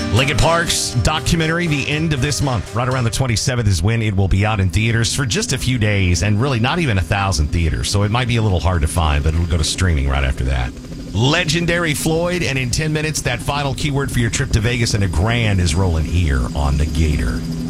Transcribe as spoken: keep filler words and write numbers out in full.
Lincoln Park's documentary, the end of this month, right around the twenty-seventh is when it will be out in theaters for just a few days, and really not even a thousand theaters, so it might be a little hard to find, but it'll go to streaming right after that. Legendary Floyd, and in ten minutes, that final keyword for your trip to Vegas and a grand is rolling here on The Gator.